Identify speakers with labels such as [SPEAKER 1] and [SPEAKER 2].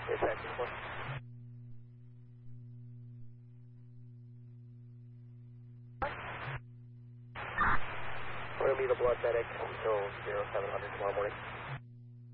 [SPEAKER 1] Detective 1. We're going to be the blood medic until 0700 tomorrow morning.